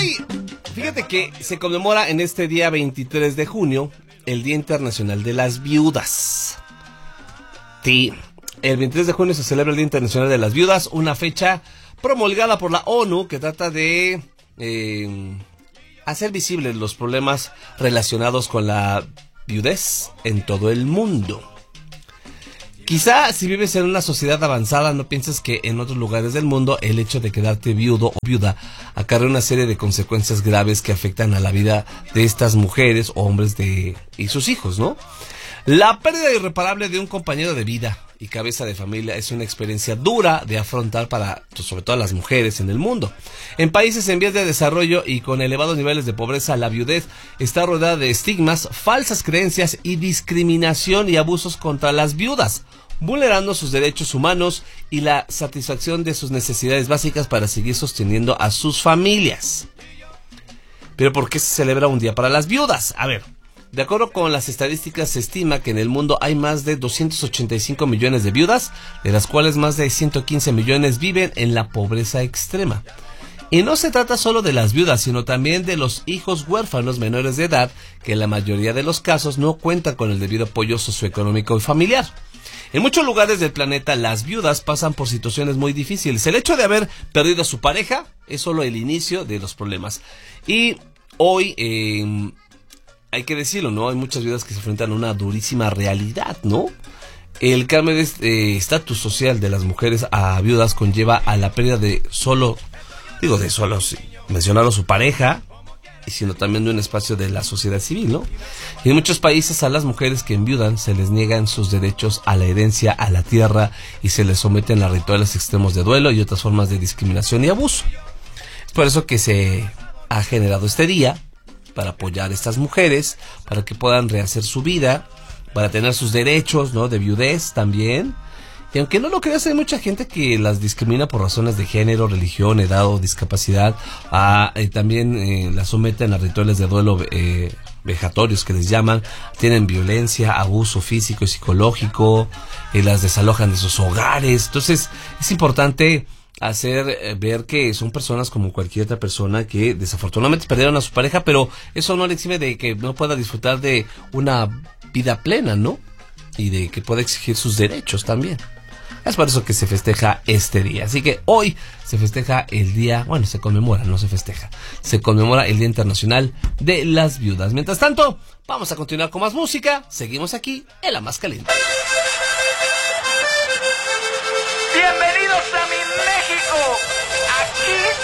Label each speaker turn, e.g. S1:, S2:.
S1: Hoy, fíjate que se conmemora en este día 23 de junio el Día Internacional de las Viudas. Sí, el 23 de junio se celebra el Día Internacional de las Viudas, una fecha promulgada por la ONU que trata de hacer visibles los problemas relacionados con la viudez en todo el mundo. Quizá si vives en una sociedad avanzada no pienses que en otros lugares del mundo el hecho de quedarte viudo o viuda acarrea una serie de consecuencias graves que afectan a la vida de estas mujeres o hombres y sus hijos, ¿no? La pérdida irreparable de un compañero de vida y cabeza de familia es una experiencia dura de afrontar para, sobre todo, las mujeres en el mundo. En países en vías de desarrollo y con elevados niveles de pobreza, la viudez está rodeada de estigmas, falsas creencias y discriminación y abusos contra las viudas, vulnerando sus derechos humanos y la satisfacción de sus necesidades básicas para seguir sosteniendo a sus familias. ¿Pero por qué se celebra un día para las viudas? A ver, de acuerdo con las estadísticas, se estima que en el mundo hay más de 285 millones de viudas, de las cuales más de 115 millones viven en la pobreza extrema. Y no se trata solo de las viudas, sino también de los hijos huérfanos menores de edad, que en la mayoría de los casos no cuentan con el debido apoyo socioeconómico y familiar. En muchos lugares del planeta, las viudas pasan por situaciones muy difíciles. El hecho de haber perdido a su pareja es solo el inicio de los problemas. Y hoy, hay que decirlo, ¿no? Hay muchas viudas que se enfrentan a una durísima realidad, ¿no? El cambio de estatus social de las mujeres a viudas conlleva a la pérdida de mencionar a su pareja, sino también de un espacio de la sociedad civil, ¿no? Y en muchos países a las mujeres que enviudan se les niegan sus derechos a la herencia, a la tierra, y se les someten a rituales extremos de duelo y otras formas de discriminación y abuso. Es por eso que se ha generado este día, para apoyar a estas mujeres, para que puedan rehacer su vida, para tener sus derechos, ¿no? De viudez también. Y aunque no lo creas, hay mucha gente que las discrimina por razones de género, religión, edad o discapacidad. También las someten a rituales de duelo vejatorios que les llaman. Tienen violencia, abuso físico y psicológico, las desalojan de sus hogares. Entonces es importante hacer ver que son personas como cualquier otra persona que desafortunadamente perdieron a su pareja, pero eso no le exime de que no pueda disfrutar de una vida plena, ¿no? Y de que pueda exigir sus derechos también. Es por eso que se festeja este día. Así que hoy se festeja el día, se conmemora, no se festeja. Se conmemora el Día Internacional de las Viudas. Mientras tanto, vamos a continuar con más música. Seguimos aquí en La Más Caliente.
S2: Bienvenidos a mi México. Aquí